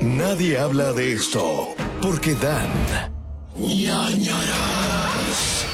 Nadie habla de esto porque dan ñañaras.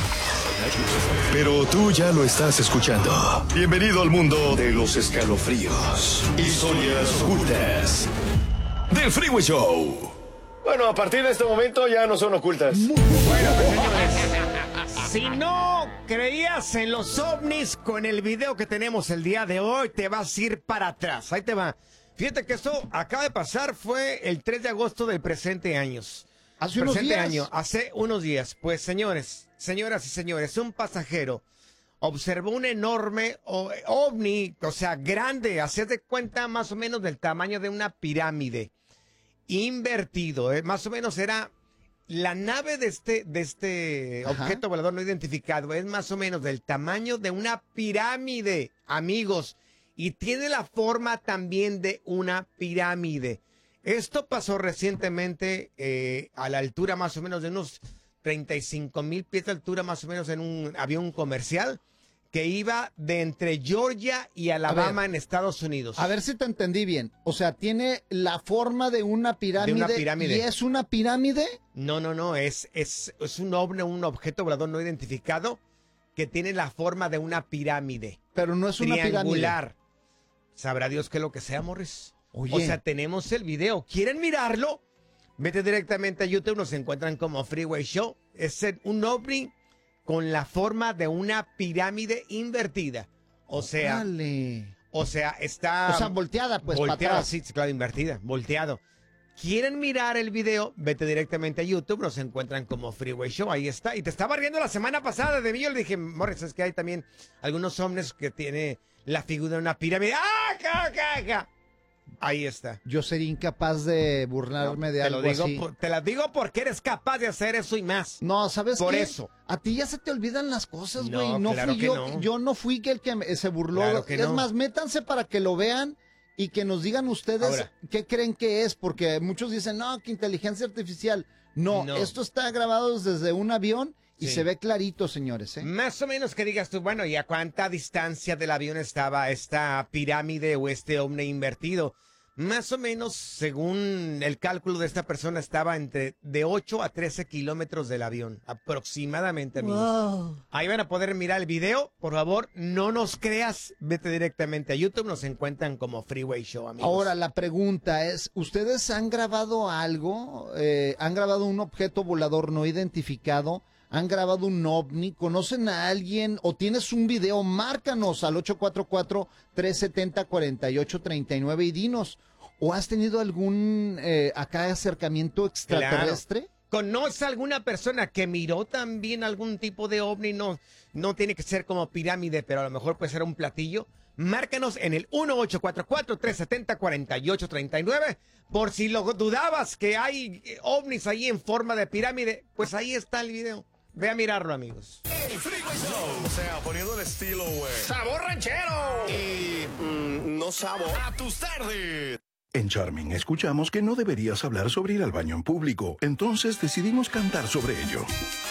Pero tú ya lo estás escuchando. Bienvenido al mundo de los escalofríos, historias ocultas del Freeway Show. Bueno, a partir de este momento ya no son ocultas. Bueno, pues, señores, si no creías en los ovnis con el video que tenemos el día de hoy, te vas a ir para atrás. Ahí te va. Fíjate que esto acaba de pasar, fue el 3 de agosto del presente año. Hace unos días. Hace unos días. Pues, señores, señoras y señores, un pasajero observó un enorme ovni, o sea, grande, haced de cuenta más o menos del tamaño de una pirámide, invertido, más o menos era la nave de este objeto volador no identificado, es más o menos del tamaño de una pirámide, amigos, y tiene la forma también de una pirámide. Esto pasó recientemente a la altura más o menos de unos 35,000 pies de altura, más o menos en un avión comercial que iba de entre Georgia y Alabama en Estados Unidos. A ver si te entendí bien. O sea, tiene la forma de una pirámide. De una pirámide. ¿Y es una pirámide? No, es un ovni, un objeto volador no identificado que tiene la forma de una pirámide. Pero no es una triangular. pirámide. Sabrá Dios qué es lo que sea, Morris. Oye. O sea, tenemos el video. ¿Quieren mirarlo? Vete directamente a YouTube, nos encuentran como Freeway Show. Es un ovni con la forma de una pirámide invertida. O sea, está... O sea, volteada, pues, volteada, para atrás. sí, claro, invertida, volteado. ¿Quieren mirar el video? Vete directamente a YouTube, nos encuentran como Freeway Show, ahí está. Y te estaba riendo la semana pasada de mí, yo le dije, Morris, es que hay también algunos ovnis que tiene la figura de una pirámide. ¡Ah, acá! Ahí está. Yo sería incapaz de burlarme de algo así. Te lo digo porque eres capaz de hacer eso y más. No, ¿sabes Por qué? eso. A ti ya se te olvidan las cosas, güey. No, claro fui que yo. no. Yo no fui el que se burló. Claro que es no. más, métanse para que lo vean y que nos digan ustedes Ahora. qué creen que es. Porque muchos dicen, no, que inteligencia artificial. No, esto está grabado desde un avión y se ve clarito, señores. Más o menos que digas tú, bueno, ¿y a cuánta distancia del avión estaba esta pirámide o este ovni invertido? Más o menos, según el cálculo de esta persona, estaba entre de 8 a 13 kilómetros del avión, aproximadamente, amigos. Wow. Ahí van a poder mirar el video. Por favor, no nos creas. Vete directamente a YouTube. Nos encuentran como Freeway Show, amigos. Ahora, la pregunta es, ¿ustedes han grabado algo? ¿Han grabado un objeto volador no identificado? ¿Han grabado un ovni? ¿Conocen a alguien? ¿O tienes un video? Márcanos al 844-370-4839 y dinos. ¿O has tenido algún acercamiento extraterrestre? Claro. ¿Conoce alguna persona que miró también algún tipo de ovni? No tiene que ser como pirámide, pero a lo mejor puede ser un platillo. Márcanos en el 1844-370-4839. Por si lo dudabas que hay ovnis ahí en forma de pirámide, pues ahí está el video. Ve a mirarlo, amigos. El Freeway Show. O sea, poniendo el estilo, güey. ¡Sabor ranchero! Y no sabor a tus tardes. En Charming escuchamos que no deberías hablar sobre ir al baño en público, entonces decidimos cantar sobre ello.